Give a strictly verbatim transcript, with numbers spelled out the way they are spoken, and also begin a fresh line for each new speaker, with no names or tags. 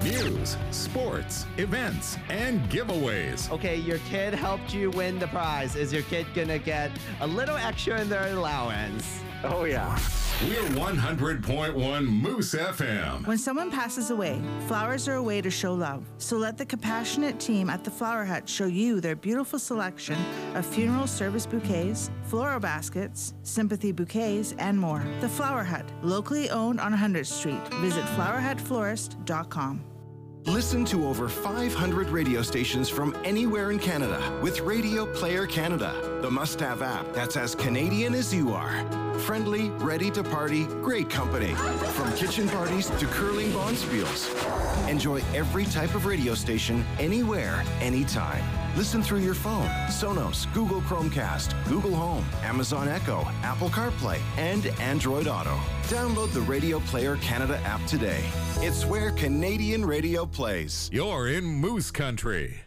News, sports, events, and giveaways.
Okay, your kid helped you win the prize. Is your kid gonna get a little extra in their allowance?
Oh, yeah.
We're one hundred point one Moose F M.
When someone passes away, flowers are a way to show love. So let the compassionate team at the Flower Hut show you their beautiful selection of funeral service bouquets, floral baskets, sympathy bouquets, and more. The Flower Hut, locally owned on one hundredth Street. Visit flower hut florist dot com.
Listen to over five hundred radio stations from anywhere in Canada with Radio Player Canada, the must-have app that's as Canadian as you are. Friendly, ready to party, great company. From kitchen parties to curling bonspiels. Enjoy every type of radio station, anywhere, anytime. Listen through your phone, Sonos, Google Chromecast, Google Home, Amazon Echo, Apple CarPlay, and Android Auto. Download the Radio Player Canada app today. It's where Canadian radio plays.
You're in Moose Country.